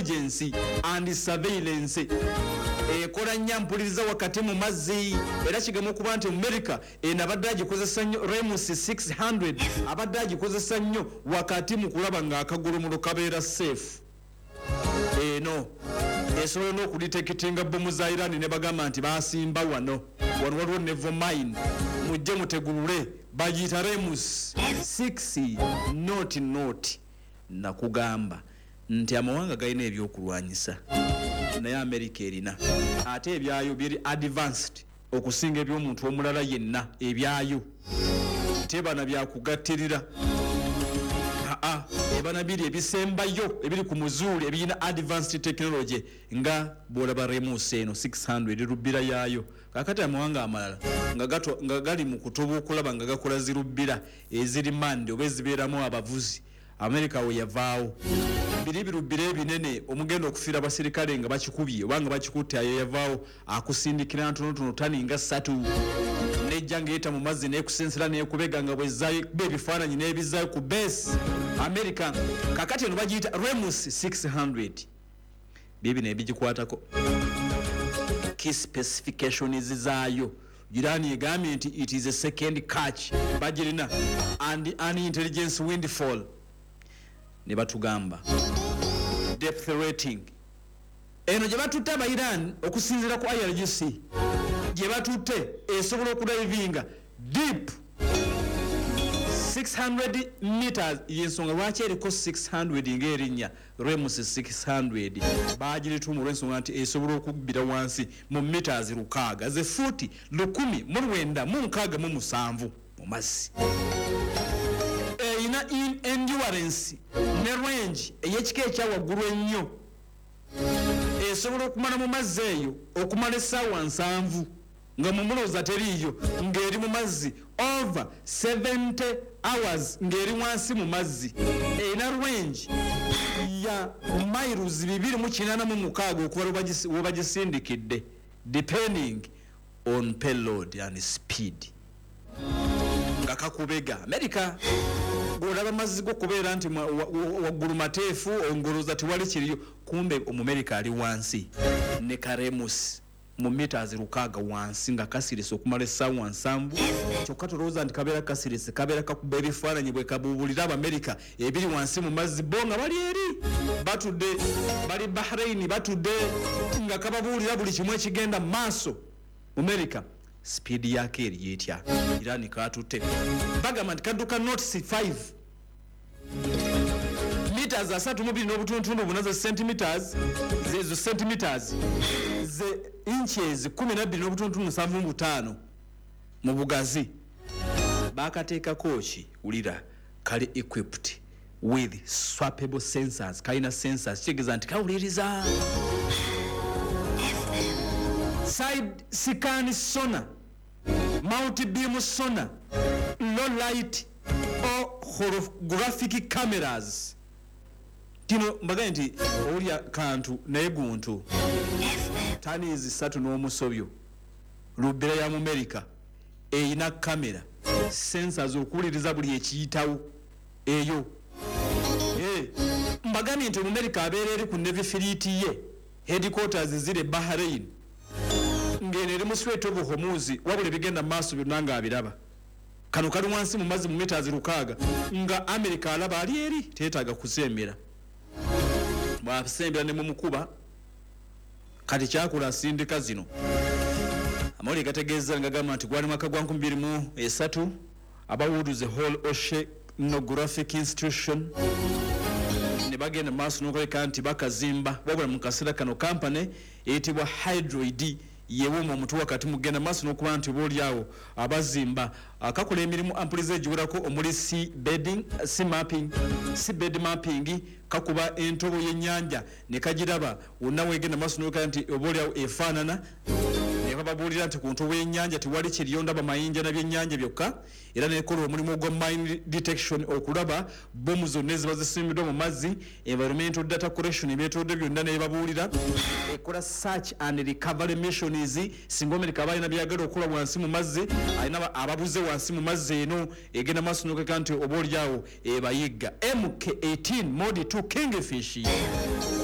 intelligence and surveillance ekola nnyo mpuliriza wakati mu mazzi era kigamu okuba nti America abadde agikozesa nnyo Remus 600 abadde agikozesa nnyo wakati mu kulaba ng'akagulumulo kabeera safe eno esobola n'okuditekitinga bbomu za Iran ne bagamba nti basimba wano waliwo never mind mujje mutegulule bagiyita Remus 6 not nakugamba nti amawanga galina ebyokulwanyisa naye America erina ate ebyayo biri advanced okusinga eby'omuntu omulala yenna ebyayo tebana byakugattirira ebana biri ebisembayo ebiri ku muzuuli ebirina advanced technology nga bwolaba Remus eno 600 rubbira yaayo kakati amawanga amalala nga gali mu kutuba okulaba nga gakola zirubbira eziri mande oba ezibeeramu abavuzi America we yavaawo birubbira ebinene omugenda okufiira abasirikale nga bakikubye obanga bakikutte ayo yavaawo akusindikira ntonotono tani nga 3 nejja ng'eyita mu mazzi neekusensera neekubega nga bwezaayo ebifaananyi n'ebizaayo ku base America kakati eno bagiyita Remus 600 bibino ebigikwatako key specifications zaayo Irani egambye nti it is a second catch bagirina and an intelligence windfall ne batugamba depth rating eno gye batutte aba Iran okusinziira ku IRGC gye batutte esobola okudivinga deep 600 meters yensonga lwaki eriko 600 ng'erinnya Remus 600 bagirituuma olw'ensonga nti esobola okubbira wansi mu meters 600 ze fuuti 1967 mu mazzi eyina endurance ne range ey'ekika ekyawaggulu ennyo esobola okumala mu mazzi eyo okumala essaawa 7 nga mu mulooza teriiyo ng'eri mu mazzi over 70 hours ng'eri wansi mu mazzi eyina range ya miles 286 okuba we bagisindikidde depending on payload and speed nga kakubega America golaba mazzi go kubeera nti waggulu mateefu ongoloza tewali kiriyo kumbe America ali wansi ne Remus mu meters 600 wansi nga kasirisi okumala essaawa 7 kyokka tolowooza nti kabeera kasirisi kabeera kakuba ebifaananyi bwe kabuubulira America ebiri wansi mu mazzi bo nga bali eri batudde bali Bahrain batudde nga kababuulira buli kimu ekigenda mu maaso America speed yake eri yetya Iran katutte bagamba nti kadduka knots 5 meters 3.8 centimeters zezo centimeters ze inches 12.75 mu bugazi bakateekako ki ulira kali equipped with swappable sensors kalina sensors kigeza nti kawuliriza side scan sonar multi beam sonar low light or holographic cameras tino mbagaye nti olya kantu naye guntu tani ezisatu n'omusobyo lubbira ya mu America eyina kamera sensors okuwuliriza buli ekiyitawo eyo mbagambye nti mu America abeera eri ku Navy fleet ye headquarters ziri Bahrain ngene eri mu Strait of Hormuz wabula bigenda maaso byonna ng'abiraba kano kali wansi mu mazzi mu meters 600 nga America alaba ali eri teetaaga kusembera bwasembera ne mu mukuba kati kyakula sindika zino amawulire gategeeza nga gamba nti gwali mwaka gwa 2003 abawuduze Whole Oceanographic Institution ne bagenda maaso n'okuleka nti bakazimba wabula mu kaseera kano kampani eyitibwa Hydroid yewooma omutwe wakati mugenda maaso n'okuba nti boolyawo abazimba akakola emirimu ampuliza egiwerako omuli sea bed mapping kakuba entobo y'ennyanja ne kagiraba wonna weegenda maaso n'okuba nti oboolyawo efaanana ne bababuulira nti ku ntobo y'ennyanja tewali kiriyo ndaba mayinja na byennyanja byokka era nekola omulimu gwa mine detection okulaba bomu zonna eziba zisimbiddwa mu mazzi environmental data collection ebyetolodde byonna nebabuulira ekola search and recovery missions singa America abalina byagala okukola wansi mu mazzi alina ababuze wansi mu mazzi eno egenda maaso n'okeka nti oboolyawo ebayigga MK18 Modi 2 Kingfish